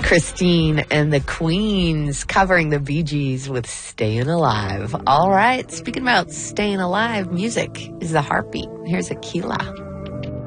Christine and the Queens covering the Bee Gees with Staying Alive. All right, speaking about staying alive, music is the heartbeat. Here's Aquila.